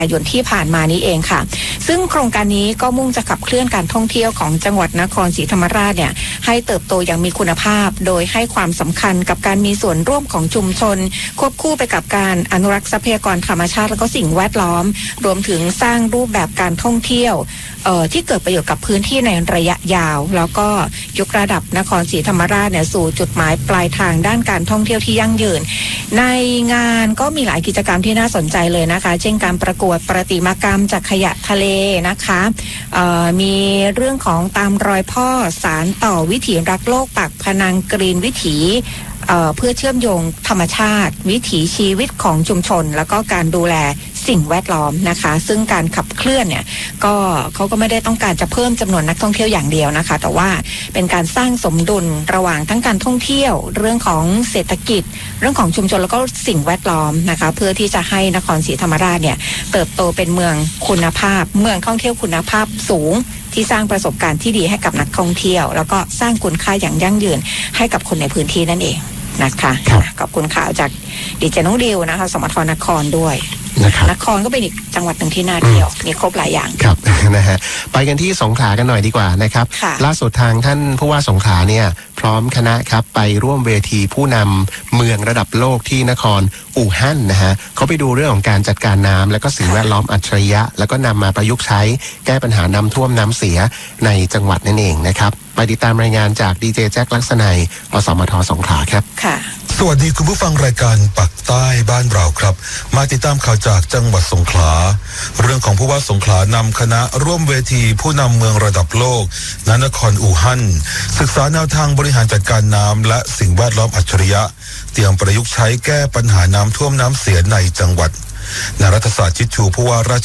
ยนที่ผ่านมานี้เองค่ะซึ่งโครงการนี้ก็มุ่งจะขับเคลื่อนการท่องเที่ยวของจังหวัดนครศรีธรรมราชเนี่ยให้เติบโตอย่างมีคุณภาพโดยให้ความสำคัญกับการมีส่วนร่วมของชุมชนควบคู่ไปกับการอนุรักษ์ทรัพยากรธรรมชาติและก็สิ่งแวดล้อมรวมถึงสร้างรูปแบบการท่องเที่ยวที่เกิดประโยชน์กับพื้นที่ในระยะยาวแล้วก็ยกระดับนครศรีธรรมราชเนี่ยสู่จุดหมายปลายทางด้านการท่องเที่ยวที่ยั่งยืนในงานก็มีหลายกิจกรรมที่น่าสนใจเลยนะคะเช่นการประกวดประติมากรรมจากขยะทะเลนะคะมีเรื่องของตามรอยพ่อสารต่อวิถีรักโลกปากพนังกรีนวิถีเพื่อเชื่อมโยงธรรมชาติวิถีชีวิตของชุมชนแล้วก็การดูแลสิ่งแวดล้อมนะคะซึ่งการขับเคลื่อนเนี่ยก็เขาก็ไม่ได้ต้องการจะเพิ่มจำนวนนักท่องเที่ยวอย่างเดียวนะคะแต่ว่าเป็นการสร้างสมดุลระหว่างทั้งการท่องเที่ยวเรื่องของเศรษฐกิจเรื่องของชุมชนแล้วก็สิ่งแวดล้อมนะคะเพื่อที่จะให้นครศรีธรรมราชเนี่ยเติบโตเป็นเมืองคุณภาพเมืองท่องเที่ยวคุณภาพสูงที่สร้างประสบการณ์ที่ดีให้กับนักท่องเที่ยวแล้วก็สร้างคุณค่าอย่างยั่งยืนให้กับคนในพื้นที่นั่นเองนะคะขอบคุณข่าวจากดีเจน้องดิวนะคะสมทนครด้วยนครก็เป็นอีกจังหวัดหนึ่งที่น่าเที่ยวมีครบหลายอย่างครับนะฮะไปกันที่สงขลากันหน่อยดีกว่านะครับล่าสุดทางท่านผู้ว่าสงขลาเนี่ยพร้อมคณะครับไปร่วมเวทีผู้นำเมืองระดับโลกที่นครอู่ฮั่นนะฮะเขาไปดูเรื่องของการจัดการน้ำและก็สิ่งแวดล้อมอัจฉริยะแล้วก็นำมาประยุกต์ใช้แก้ปัญหาน้ำท่วมน้ำเสียในจังหวัดนั่นเองนะครับไปติดตามรายงานจากดีเจแจ็คลักษณัยอสมทสงขลาครับค่ะสวัสดีคุณผู้ฟังรายการปักใต้บ้านเราครับมาติดตามข่าวจากจังหวัดสงขลาเรื่องของผู้ว่าสงขลานำคณะร่วมเวทีผู้นำเมืองระดับโลกณนครอู่ฮั่นศึกษาแนวทางบริหารจัดการน้ำและสิ่งแวดล้อมอัจฉริยะเตรียมประยุกต์ใช้แก้ปัญหาน้ำท่วมน้ำเสียในจังหวัดนายรัฐศาสตร์ชิดชูผู้ว่าราช